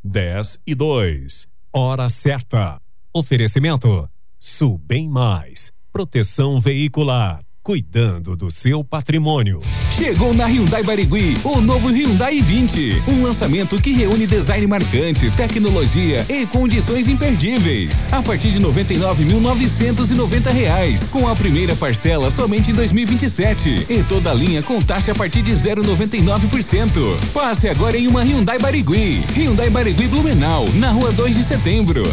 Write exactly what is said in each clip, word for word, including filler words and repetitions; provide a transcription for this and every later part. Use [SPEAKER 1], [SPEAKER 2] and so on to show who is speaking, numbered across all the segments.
[SPEAKER 1] dez e dois. Hora certa. Oferecimento Subem Mais. Proteção veicular. Cuidando do seu patrimônio.
[SPEAKER 2] Chegou na Hyundai Barigui o novo Hyundai i vinte, um lançamento que reúne design marcante, tecnologia e condições imperdíveis. A partir de noventa e nove mil novecentos e noventa reais, com a primeira parcela somente em dois mil e vinte e sete e toda a linha com taxa a partir de zero vírgula noventa e nove por cento. Passe agora em uma Hyundai Barigui. Hyundai Barigui Blumenau, na rua dois de setembro.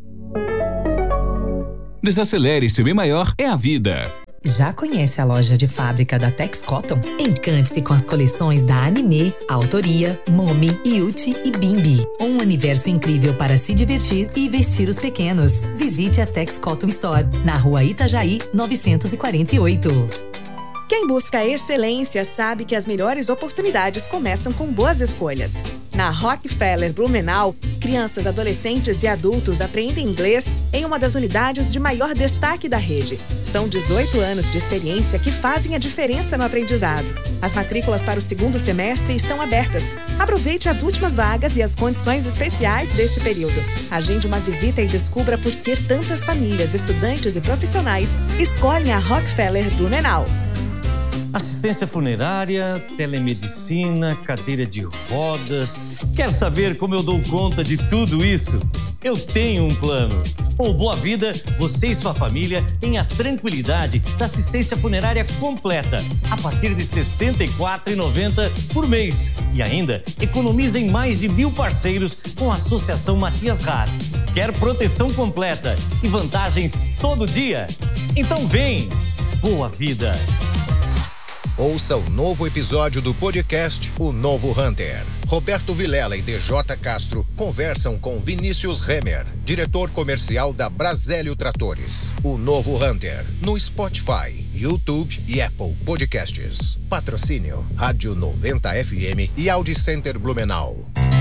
[SPEAKER 2] Desacelere, seu bem maior é a vida.
[SPEAKER 3] Já conhece a loja de fábrica da Tex Cotton? Encante-se com as coleções da Anime, Autoria, Momi, Yuti e Bimbi. Um universo incrível para se divertir e vestir os pequenos. Visite a Tex Cotton Store, na rua Itajaí, novecentos e quarenta e oito.
[SPEAKER 4] Quem busca excelência sabe que as melhores oportunidades começam com boas escolhas. Na Rockefeller Blumenau, crianças, adolescentes e adultos aprendem inglês em uma das unidades de maior destaque da rede. São dezoito anos de experiência que fazem a diferença no aprendizado. As matrículas para o segundo semestre estão abertas. Aproveite as últimas vagas e as condições especiais deste período. Agende uma visita e descubra por que tantas famílias, estudantes e profissionais escolhem a Rockefeller Blumenau.
[SPEAKER 5] Assistência funerária, telemedicina, cadeira de rodas. Quer saber como eu dou conta de tudo isso? Eu tenho um plano. Com o Boa Vida, você e sua família têm a tranquilidade da assistência funerária completa, a partir de sessenta e quatro reais e noventa centavos por mês. E ainda, economiza em mais de mil parceiros com a Associação Matias Haas. Quer proteção completa e vantagens todo dia? Então vem! Boa Vida!
[SPEAKER 6] Ouça o novo episódio do podcast O Novo Hunter. Roberto Vilela e D J Castro conversam com Vinícius Remer, diretor comercial da Brasélio Tratores. O Novo Hunter, no Spotify, YouTube e Apple Podcasts. Patrocínio Rádio noventa F M e Audi Center Blumenau.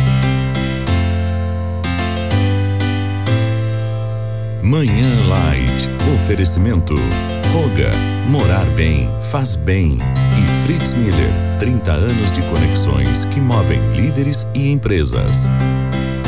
[SPEAKER 7] Manhã Light. Oferecimento Roga. Morar bem faz bem. E Fritz Miller. trinta anos de conexões que movem líderes e empresas.